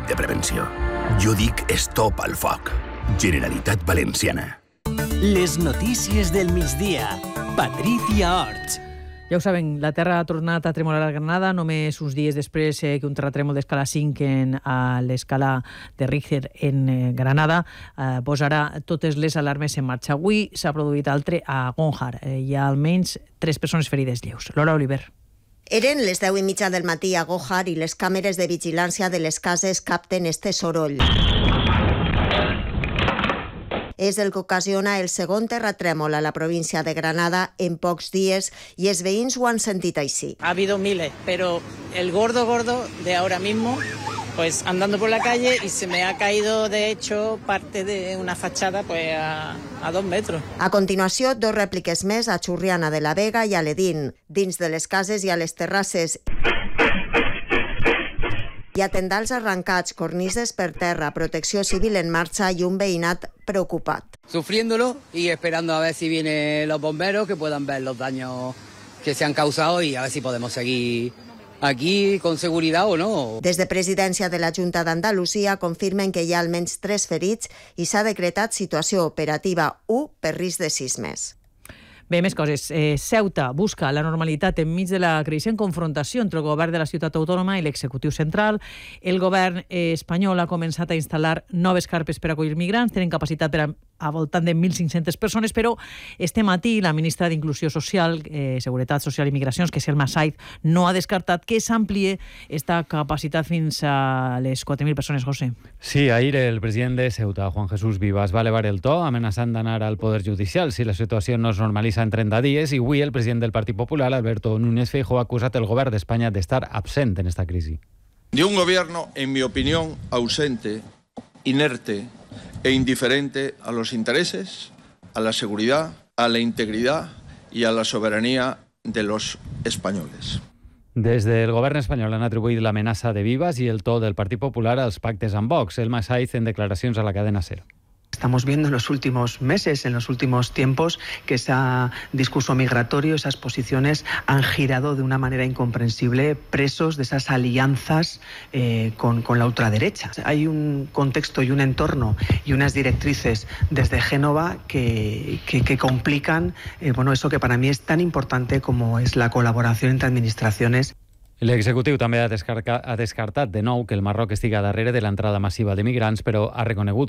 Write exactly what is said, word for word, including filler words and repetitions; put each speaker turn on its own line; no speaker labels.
de prevenció. Jo dic stop al foc. Generalitat Valenciana.
Les notícies del migdia. Patricia Orts.
Ja ho saben, la terra ha tornat a tremolar a Granada només uns dies després eh, que un terratrèmol d'escala cinc en, a l'escala de Richter en eh, Granada eh, posarà totes les alarmes en marxa. Avui s'ha produït altre a Gónjar. Eh, hi ha almenys tres persones ferides lleus. Lola Oliver.
Eren les deu i mitja del matí a Gónjar i les càmeres de vigilància de les cases capten este soroll. És el que ocasiona el segon terratrèmol a la província de Granada en pocs dies i els veïns ho han sentit així.
Ha habido miles, pero el gordo gordo de ahora mismo, pues andando por la calle y se me ha caído de hecho parte de una fachada pues a, a dos metros.
A continuació, dos rèpliques més a Churriana de la Vega i a l'Edín. Dins de les cases i a les terrasses hi ha tendals arrancats, cornises per terra, protecció civil en marxa i un veïnat preocupat.
Sufriéndolo y esperando a ver si vienen los bomberos que puedan ver los daños que se han causado y a ver si podemos seguir aquí con seguridad o no.
Des de Presidència de la Junta d'Andalusia confirmen que hi ha almenys tres ferits i s'ha decretat situació operativa u per risc de sismes.
Bé, més coses. Eh, Ceuta busca la normalitat enmig de la creixent confrontació entre el govern de la ciutat autònoma i l'executiu central. El govern eh, espanyol ha començat a instal·lar noves carpes per acollir migrants. Tenen capacitat per a, a voltant de mil cinc-centes persones, però este matí la ministra d'Inclusió Social, eh, Seguretat Social i Migracions, que és Selma Saiz, no ha descartat que s'amplie esta capacitat fins a les quatre mil persones, José.
Sí, ahir el president de Ceuta, Juan Jesús Vivas, va elevar el to amenaçant d'anar al Poder Judicial si la situació no es normalitza en trenta dies, i avui el president del Partit Popular, Alberto Núñez Feijóo, ha acusat el govern d'Espanya d'estar absent en esta crisi.
De un gobierno, en mi opinión, ausente, inerte e indiferente a los intereses, a la seguridad, a la integridad y a la soberanía de los españoles.
Des del govern espanyol han atribuït l'amenaça de Vivas i el to del Partit Popular als pactes amb Vox. Selma Saiz en declaracions a la cadena SER.
Estamos viendo en los últimos meses, en los últimos tiempos, que ese discurso migratorio, esas posiciones han girado de una manera incomprensible, presos de esas alianzas eh, con, con la ultraderecha. Hay un contexto y un entorno y unas directrices desde Génova que, que, que complican eh, bueno, eso que para mí es tan importante como es la colaboración entre administraciones.
L'executiu també ha descartat, ha descartat de nou que el Marroc estiga darrere de l'entrada massiva de migrants, però ha reconegut